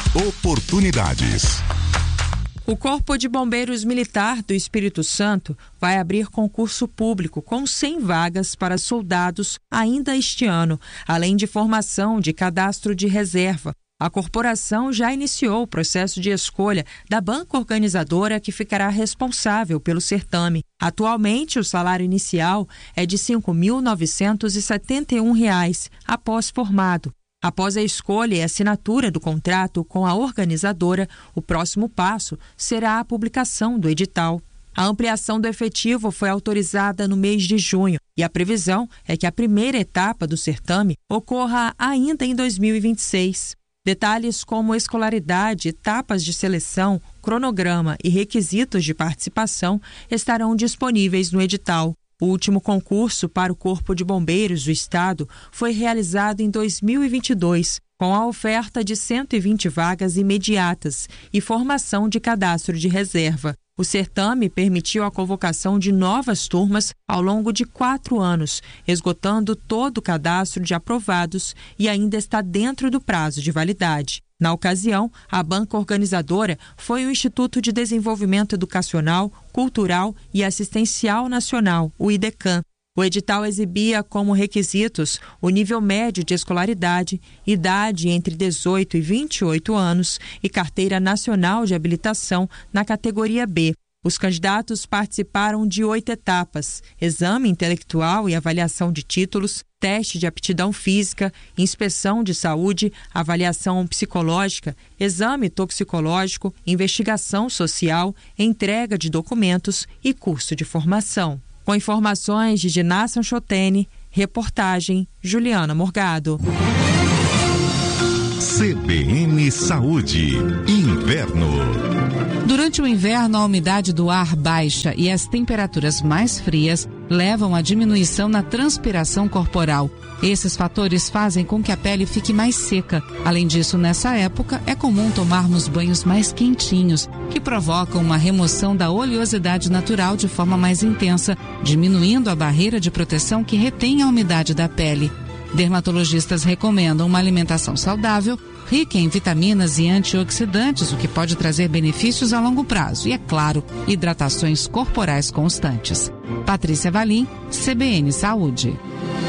Oportunidades. O Corpo de Bombeiros Militar do Espírito Santo vai abrir concurso público com 100 vagas para soldados ainda este ano, além de formação de cadastro de reserva. A corporação já iniciou o processo de escolha da banca organizadora que ficará responsável pelo certame. Atualmente, o salário inicial é de R$ 5.971 após formado. Após a escolha e assinatura do contrato com a organizadora, o próximo passo será a publicação do edital. A ampliação do efetivo foi autorizada no mês de junho e a previsão é que a primeira etapa do certame ocorra ainda em 2026. Detalhes como escolaridade, etapas de seleção, cronograma e requisitos de participação estarão disponíveis no edital. O último concurso para o Corpo de Bombeiros do Estado foi realizado em 2022, com a oferta de 120 vagas imediatas e formação de cadastro de reserva. O certame permitiu a convocação de novas turmas ao longo de 4 anos, esgotando todo o cadastro de aprovados e ainda está dentro do prazo de validade. Na ocasião, a banca organizadora foi o Instituto de Desenvolvimento Educacional, Cultural e Assistencial Nacional, o IDECAN. O edital exibia como requisitos o nível médio de escolaridade, idade entre 18 e 28 anos e carteira nacional de habilitação na categoria B. Os candidatos participaram de 8 etapas: exame intelectual e avaliação de títulos, teste de aptidão física, inspeção de saúde, avaliação psicológica, exame toxicológico, investigação social, entrega de documentos e curso de formação. Com informações de Dinasson Chotene, reportagem Juliana Morgado. CBN Saúde, inverno. Durante o inverno, a umidade do ar baixa e as temperaturas mais frias levam à diminuição na transpiração corporal. Esses fatores fazem com que a pele fique mais seca. Além disso, nessa época, é comum tomarmos banhos mais quentinhos, que provocam uma remoção da oleosidade natural de forma mais intensa, diminuindo a barreira de proteção que retém a umidade da pele. Dermatologistas recomendam uma alimentação saudável, rica em vitaminas e antioxidantes, o que pode trazer benefícios a longo prazo. E, é claro, hidratações corporais constantes. Patrícia Valim, CBN Saúde.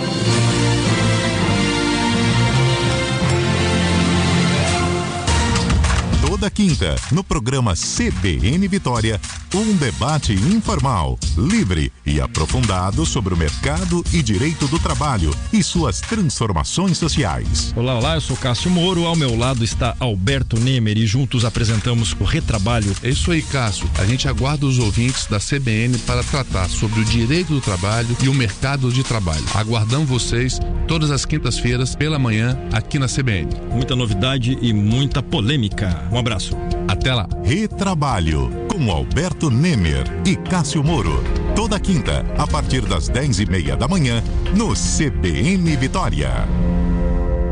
Toda quinta, no programa CBN Vitória, um debate informal, livre e aprofundado sobre o mercado e direito do trabalho e suas transformações sociais. Olá, eu sou Cássio Moro, ao meu lado está Alberto Nemer e juntos apresentamos o Retrabalho. É isso aí, Cássio. A gente aguarda os ouvintes da CBN para tratar sobre o direito do trabalho e o mercado de trabalho. Aguardamos vocês todas as quintas-feiras pela manhã aqui na CBN. Muita novidade e muita polêmica. Um abraço. Até lá. Retrabalho, com Alberto Nemer e Cássio Moro. Toda quinta, a partir das 10:30 da manhã, no CBN Vitória.